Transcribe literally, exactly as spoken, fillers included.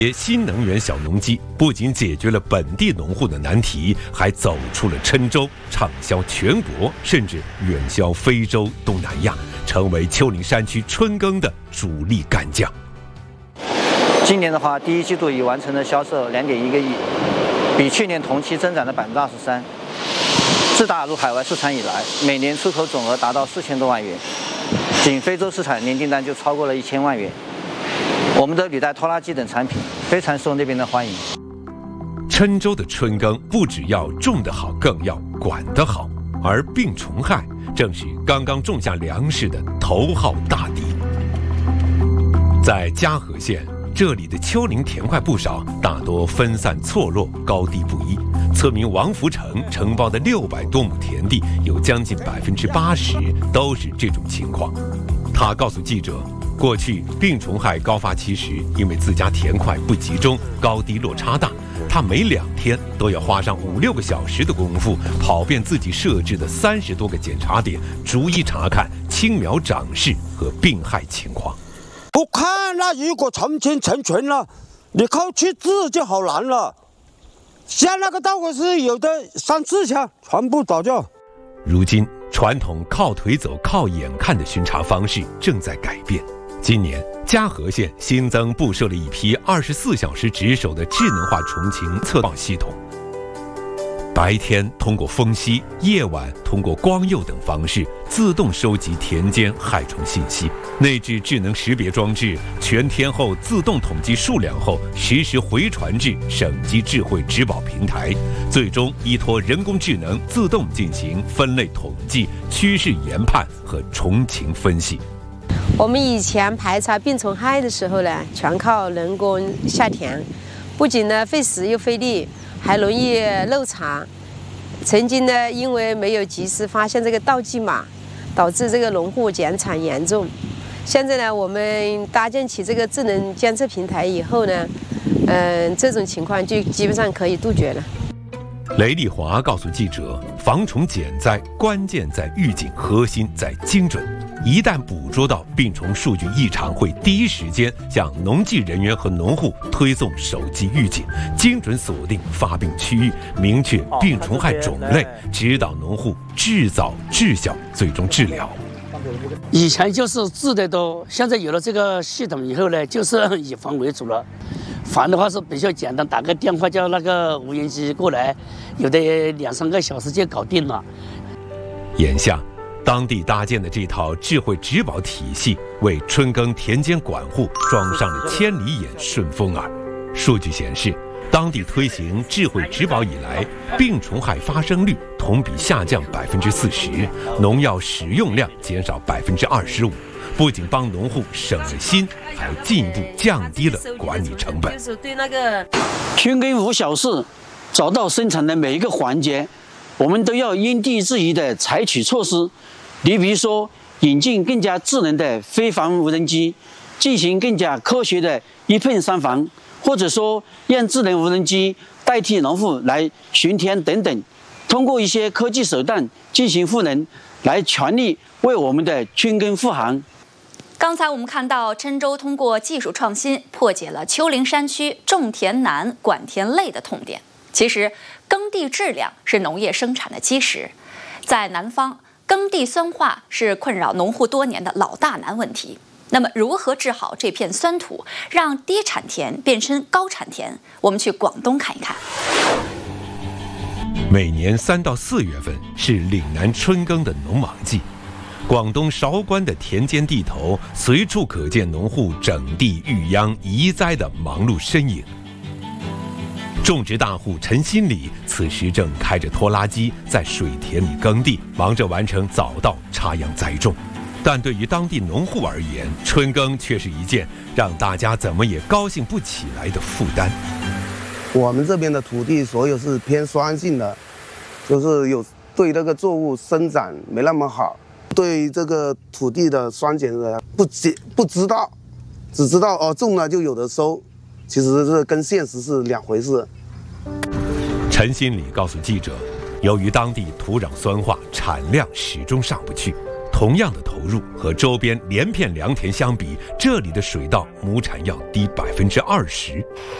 新能源小农机不仅解决了本地农户的难题，还走出了郴州，畅销全国，甚至远销非洲、东南亚，成为丘陵山区春耕的主力干将。 今年的话，第一季度已完成了销售两点一个亿，比去年同期增长了百分之二十三。自打入海外市场以来，每年出口总额达到四千多万元，仅非洲市场年订单就超过了一千万元。我们的履带拖拉机等产品非常受那边的欢迎。 郴州的春耕不只要种得好，更要管得好，而病虫害正是刚刚种下粮食的头号大敌。在嘉禾县，这里的丘陵田块不少，大多分散错落，高低不一。村民王福成承包的六百多亩田地，有将近百分之八十都是这种情况。他告诉记者，过去病虫害高发期时，因为自家田块不集中，高低落差大，他每两天都要花上五六个小时的功夫，跑遍自己设置的三十多个检查点，逐一查看青苗长势和病害情况。 不看了，如果成群成群了，你靠去治就好难了。像那个稻谷是有的三四枪，全部倒掉。 如今，传统靠腿走、靠眼看的巡查方式正在改变。今年，嘉禾县新增布设了一批二十四小时值守的智能化虫情测报系统。白天通过风息，夜晚通过光诱等方式自动收集田间害虫信息，内置智能识别装置，全天候自动统计数量后，实时回传至省级智慧植保平台，最终依托人工智能自动进行分类统计、趋势研判和虫情分析。 我们以前排查病虫害的时候呢，全靠人工下田，不仅呢费时又费力，还容易漏查。曾经呢，因为没有及时发现这个倒计码，导致这个农户减产严重。现在呢，我们搭建起这个智能监测平台以后呢，嗯、呃，这种情况就基本上可以杜绝了。 雷丽华告诉记者，防虫减灾关键在预警，核心在精准。一旦捕捉到病虫数据异常，会第一时间向农技人员和农户推送手机预警，精准锁定发病区域，明确病虫害种类，指导农户治早治小，最终治疗。 以前就是治得多，现在有了这个系统以后呢，就是以防为主了。防的话是比较简单，打个电话叫那个无人机过来，有的两三个小时就搞定了。 眼下，当地搭建的这套智慧植保体系，为春耕田间管护装上了千里眼、顺风耳。数据显示，当地推行智慧植保以来，病虫害发生率同比下降百分之四十，农药使用量减少百分之二十五。不仅帮农户省了心，还进一步降低了管理成本。 春耕无小事，找到生产的每一个环节，我们都要因地制宜地采取措施。你比如说，引进更加智能的飞防无人机，进行更加科学的一碰三防，或者说让智能无人机代替农户来巡田等等，通过一些科技手段进行赋能，来全力为我们的春耕护航。 刚才我们看到郴州通过技术创新破解了丘陵山区种田难、管田累的痛点。其实，耕地质量是农业生产的基石。在南方，耕地酸化是困扰农户多年的老大难问题。那么，如何治好这片酸土，让低产田变成高产田？我们去广东看一看。 每年三到四月份是岭南春耕的农忙季。广东韶关的田间地头，随处可见农户整地育秧移栽的忙碌身影。种植大户陈新礼此时正开着拖拉机在水田里耕地，忙着完成早稻、插秧、栽种。但对于当地农户而言，春耕却是一件让大家怎么也高兴不起来的负担。 我们这边的土地所有是偏酸性的，就是有对这个作物生长没那么好。对这个土地的酸碱的不知不知道，只知道哦种了就有的收，其实这跟现实是两回事。 陈新礼告诉记者，由于当地土壤酸化，产量始终上不去， 同样的投入，和周边连片良田相比，这里的水稻亩产要低百分之二十。